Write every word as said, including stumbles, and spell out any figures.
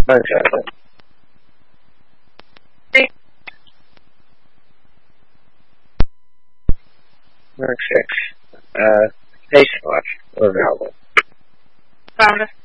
Okay. Mark six. Uh, Face Watch. Or Valve. Found it.